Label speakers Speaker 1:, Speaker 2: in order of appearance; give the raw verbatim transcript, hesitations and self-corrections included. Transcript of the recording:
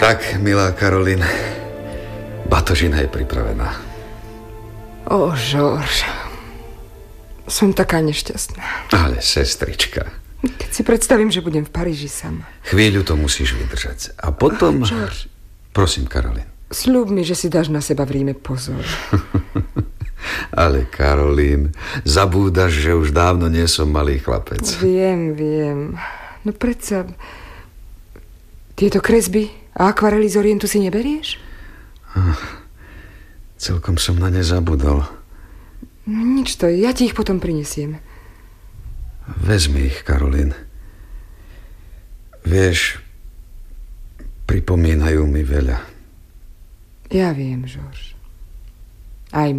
Speaker 1: Tak, milá Karolín, batožina je pripravená.
Speaker 2: Ó, Žorž, som taká nešťastná.
Speaker 1: Ale sestrička.
Speaker 2: Keď si predstavím, že budem v Paríži sama.
Speaker 1: Chvíľu to musíš vydržať. A potom...
Speaker 2: Žorž.
Speaker 1: Prosím, Karolín.
Speaker 2: Sľub mi, že si dáš na seba v Ríme pozor.
Speaker 1: Ale Karolín, zabúdaš, že už dávno nie som malý chlapec.
Speaker 2: Viem, viem. No predsa... Tieto kresby a akvarely z Orientu si neberieš?
Speaker 1: Ah, celkom som na ne zabudol.
Speaker 2: No nič to, ja ti ich potom prinesiem.
Speaker 1: Vezmi ich, Karolín. Vieš, pripomínajú mi veľa.
Speaker 2: Ja viem, Žorž. Aj